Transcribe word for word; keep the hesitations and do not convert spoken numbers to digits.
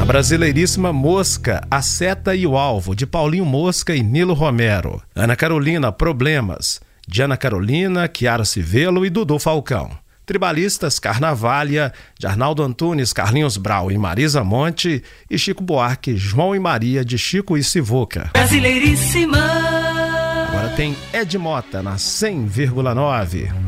A brasileiríssima Mosca, A Seta e o Alvo, de Paulinho Mosca e Nilo Romero. Ana Carolina, Problemas, de Ana Carolina, Chiara Civelo e Dudu Falcão. Tribalistas, Carnavalha, de Arnaldo Antunes, Carlinhos Brau e Marisa Monte. E Chico Buarque, João e Maria, de Chico e Sivuca. Brasileiríssima. Agora tem Ed Mota na cem vírgula nove.